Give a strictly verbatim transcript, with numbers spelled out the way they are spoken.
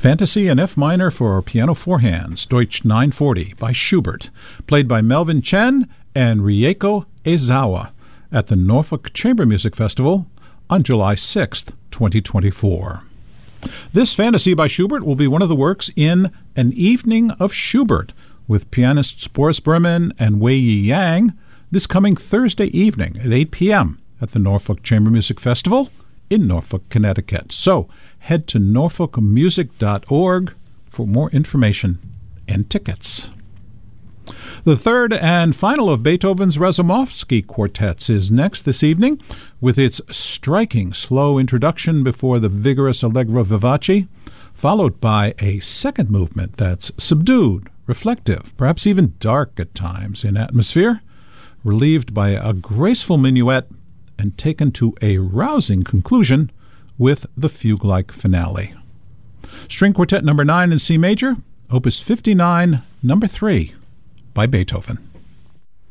Fantasy in F minor for piano four hands, Deutsch nine forty by Schubert, played by Melvin Chen and Rieko Ezawa at the Norfolk Chamber Music Festival on July sixth, twenty twenty-four. This fantasy by Schubert will be one of the works in An Evening of Schubert with pianists Boris Berman and Wei Yi Yang this coming Thursday evening at eight p.m. at the Norfolk Chamber Music Festival in Norfolk, Connecticut. So head to norfolk music dot org for more information and tickets. The third and final of Beethoven's Razumovsky quartets is next this evening with its striking slow introduction before the vigorous Allegro vivace, followed by a second movement that's subdued, reflective, perhaps even dark at times in atmosphere, relieved by a graceful minuet and taken to a rousing conclusion with the fugue-like finale. String Quartet number nine in C major, Opus fifty-nine, number three, by Beethoven.